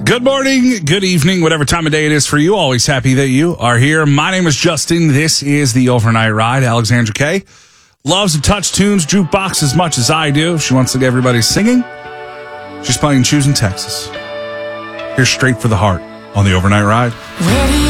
Good morning, good evening, whatever time of day it is for you. Always happy that you are here. My name is Justin. This is the Overnight Ride. Alexandra Kay loves to touch tunes, jukebox as much as I do. She wants to get everybody singing. She's playing Choosing Texas. Here's Straight for the Heart on the Overnight Ride.